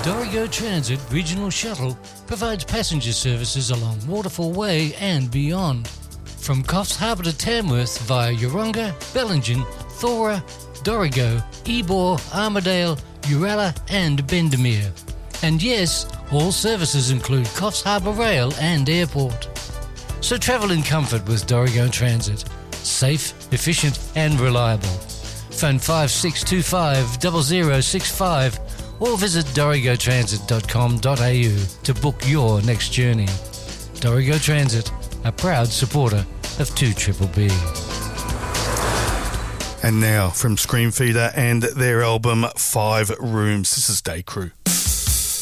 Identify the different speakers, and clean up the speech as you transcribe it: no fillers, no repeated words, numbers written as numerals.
Speaker 1: Dorigo Transit Regional Shuttle provides passenger services along Waterfall Way and beyond. From Coffs Harbour to Tamworth via Yeronga, Bellingen, Thora, Dorigo, Ebor, Armidale, Uralla and Bendemeer. And yes, all services include Coffs Harbour Rail and Airport. So travel in comfort with Dorigo Transit. Safe, efficient and reliable. Phone 5625 0065 or visit dorigotransit.com.au to book your next journey. Dorigo Transit, a proud supporter of 2BBB.
Speaker 2: And now from Screamfeeder and their album 5 Rooms, this is Day Crew.